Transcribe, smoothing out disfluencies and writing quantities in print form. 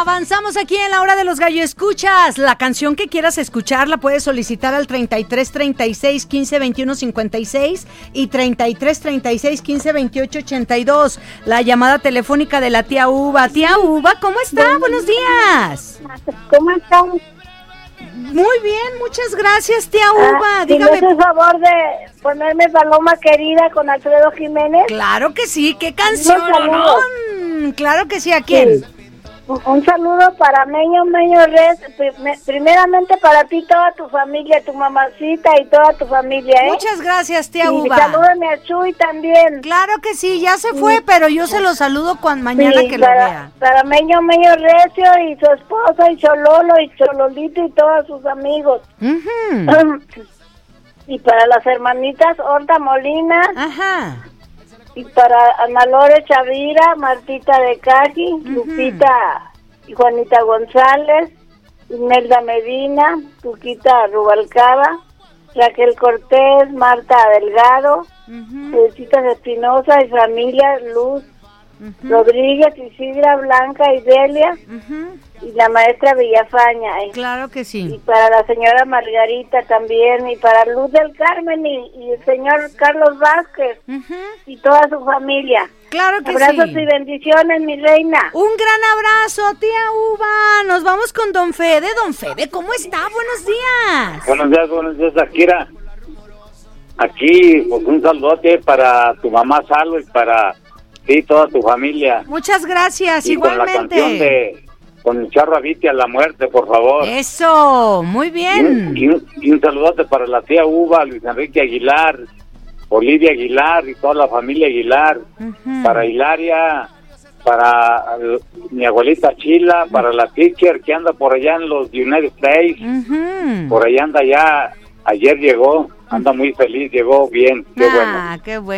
Avanzamos aquí en la hora de los gallo escuchas. La canción que quieras escuchar la puedes solicitar al 33 36 15 21 56 y 33 36 15 28 82. La llamada telefónica de la tía Uva. Tía Uva, ¿cómo está? Buenos días. ¿Cómo están? Muy bien, muchas gracias, tía Uva. Dígame. ¿Me hace el favor de ponerme Paloma Querida con Alfredo Jiménez? Claro que sí, ¿qué canción? Claro que sí, ¿a quién? Sí. Un saludo para Meño Res, primeramente para ti, toda tu familia, tu mamacita y toda tu familia, ¿eh? Muchas gracias, tía Uva. Y salúdame a Chuy también. Claro que sí, ya se fue, pero yo se lo saludo mañana que lo vea. Para Meño Recio y su esposa y Chololo y Chololito y todos sus amigos. Y para las hermanitas Horta Molina. Ajá. Y para Ana Lore Chavira, Martita de Caqui, Lupita y Juanita González, Imelda Medina, Tuquita Rubalcaba, Raquel Cortés, Marta Delgado, Felicitas Espinosa y familia, Luz Rodríguez, Isidra, Blanca y Delia, y la maestra Villafaña. Claro que sí. Y para la señora Margarita también, y para Luz del Carmen y el señor Carlos Vázquez, y toda su familia. Claro que Abrazos sí. y bendiciones, mi reina. Un gran abrazo, tía Uva. Nos vamos con Don Fede. Don Fede, ¿cómo está? Buenos días. Buenos días, Akira. Aquí, pues un saludote para tu mamá Salo y para ti, toda tu familia. Muchas gracias, y igualmente. Con la canción con el Charro Aviti a la muerte, por favor. Eso, muy bien. Y un saludote para la tía Uva, Luis Enrique Aguilar, Olivia Aguilar y toda la familia Aguilar. Para Hilaria, para mi abuelita Chila, para la teacher que anda por allá en los United States. Por allá anda ya, ayer llegó, anda muy feliz, llegó bien, qué bueno. Qué bueno.